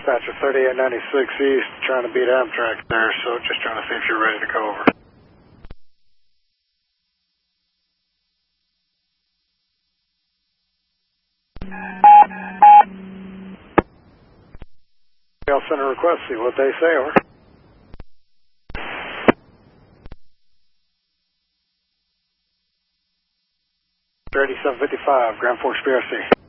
Dispatcher 3896 East, trying to beat Amtrak there, so just trying to see if you're ready to go over. I'll send a request, see what they say, over. 3755, Grand Forks BRC.